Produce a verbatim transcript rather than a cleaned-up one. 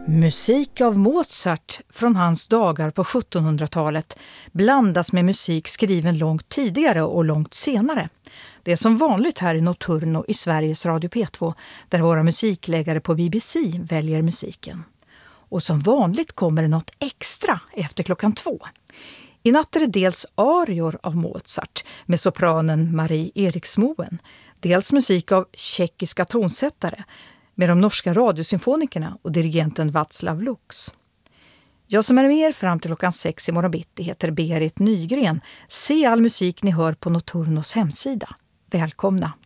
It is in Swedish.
Musik av Mozart från hans dagar på sjuttonhundratalet blandas med musik skriven långt tidigare och långt senare. Det är som vanligt här i Notturno i Sveriges Radio P två där våra musikläggare på B B C väljer musiken. Och som vanligt kommer det något extra efter klockan två. I natt är det dels arior av Mozart med sopranen Marie Eriksmoen, dels musik av tjeckiska tonsättare med de norska radiosymfonikerna och dirigenten Václav Lux. Jag som är med er fram till klockan sex i morgon bitti heter Berit Nygren. Se all musik ni hör på Notturnos hemsida. Välkomna!